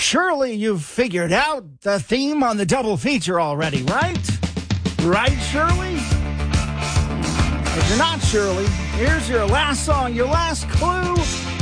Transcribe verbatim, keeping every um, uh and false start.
Surely you've figured out the theme on the double feature already, right? Right, Shirley? If you're not Shirley, here's your last song, your last clue.